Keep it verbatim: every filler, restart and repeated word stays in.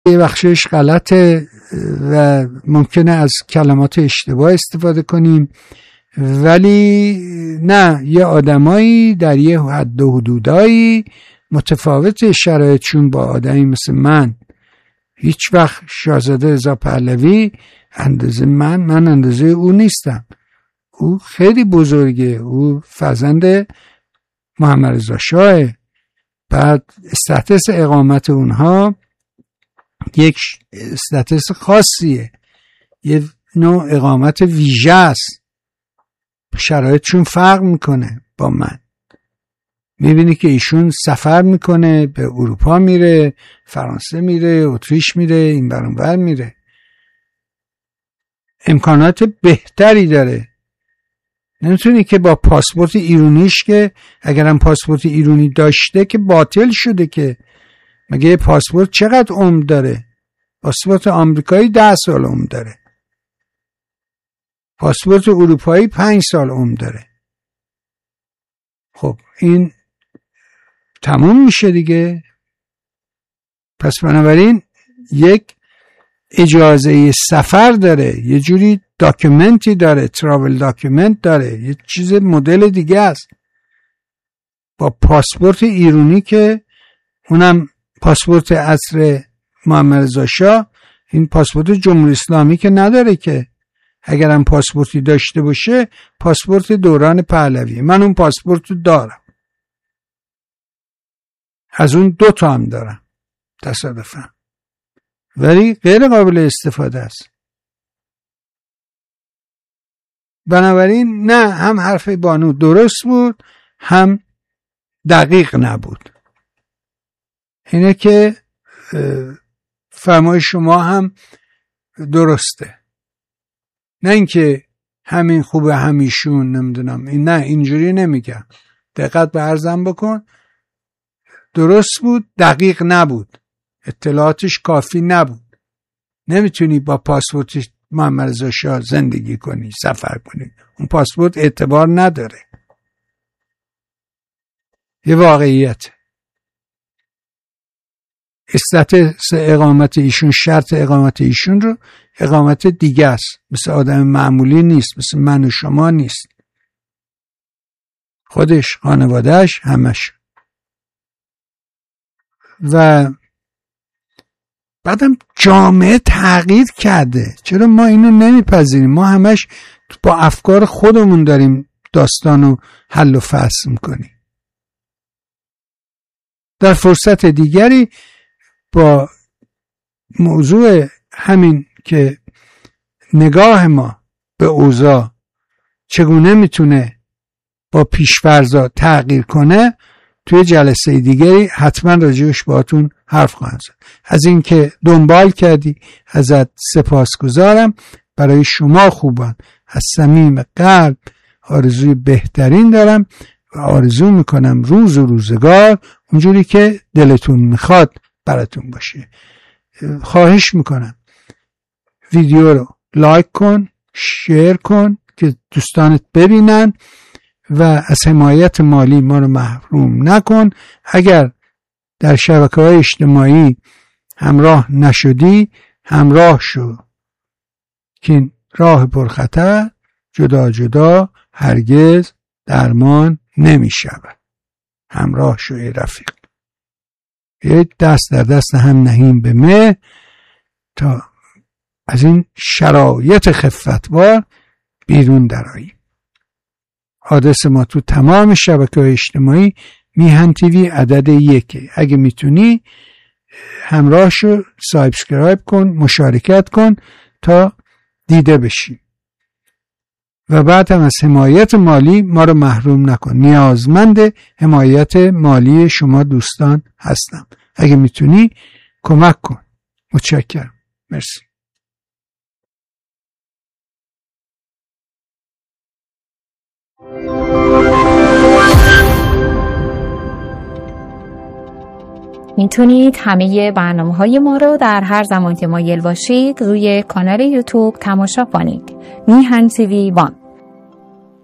یه بخشش غلطه و ممکنه از کلمات اشتباه استفاده کنیم، ولی نه، یه آدمایی در یه حد و حدودایی متفاوت شرایطشون با آدمی مثل من. هیچ وقت شاهزاده رضا پهلوی اندازه من من اندازه او نیستم. او خیلی بزرگه، او فرزند محمد رضا شاه. بعد استاتس اقامت اونها یک استاتس خاصیه، یه نوع اقامت ویژه است، شرایطشون فرق میکنه با من. میبینی که ایشون سفر میکنه، به اروپا میره، فرانسه میره، اتریش میره، این بر اون بر میره، امکانات بهتری داره. نمیتونی که با پاسپورت ایرونیش، که اگرم پاسپورت ایرونی داشته که باطل شده، که مگه پاسپورت چقدر عمر داره؟ پاسپورت آمریکایی ده سال عمر داره، پاسپورت اروپایی پنج سال عمر داره. خب این تموم میشه دیگه. پس بنابراین یک اجازه سفر داره، یه جوری داکیومنتی داره، تراول داکیومنت داره، یه چیز مدل دیگه است. با پاسپورت ایرانی که اونم پاسپورت عصر محمد رضا شاه، این پاسپورت جمهوری اسلامی که نداره، که اگرم پاسپورتی داشته باشه پاسپورت دوران پهلوی. من اون پاسپورت رو دارم، از اون دو تا هم دارم تصادفاً، ولی غیر قابل استفاده است. بنابراین نه، هم حرف بانو درست بود هم دقیق نبود. اینه که فرمای شما هم درسته، نه اینکه همین خوبه همیشون نمیدونم این، نه اینجوری نمیگم. دقت به عرضم بکن، درست بود، دقیق نبود، اطلاعاتش کافی نبود. نمیتونی با پاسپورت محمد رضا شاه زندگی کنی، سفر کنی، اون پاسپورت اعتبار نداره. یه واقعیت. استاتس اقامت ایشون، شرط اقامت ایشون رو اقامت دیگه است، مثل آدم معمولی نیست، مثل من و شما نیست. خودش، خانوادهش، همش. و بعدم جامعه تغییر کرده. چرا ما اینو نمیپذیریم؟ ما همش با افکار خودمون داریم داستانو حل و فصل میکنیم. در فرصت دیگری با موضوع همین که نگاه ما به اوضاع چگونه میتونه با پیش‌فرض‌ها تغییر کنه، توی جلسه دیگری حتما راجعش باهاتون حرف خواهم زد. از این که دنبال کردی ازت سپاسگزارم. برای شما خوبان از صمیم قلب آرزوی بهترین دارم و آرزو میکنم روز و روزگار اونجوری که دلتون میخواد براتون باشه. خواهش میکنم ویدیو رو لایک کن، شیر کن که دوستانت ببینن و از حمایت مالی ما رو محروم نکن. اگر در شبکه‌های اجتماعی همراه نشدی همراه شو، که این راه پرخطر جدا جدا هرگز درمان نمی شود. همراه شو ای رفیق، یک دست در دست هم نهیم به مه تا از این شرایط خفتبار بیرون درآییم. آدرس ما تو تمام شبکه‌های اجتماعی میهن تیوی عدد یکه. اگه میتونی همراه شو، سابسکرایب کن، مشارکت کن تا دیده بشی و بعد هم از حمایت مالی ما رو محروم نکن. نیازمند حمایت مالی شما دوستان هستم. اگه میتونی کمک کن. متشکرم. مرسی. میتونید همه برنامه‌های ما رو در هر زمان که مایل باشید روی کانال یوتیوب تماشا کنید. میهن تیوی وان.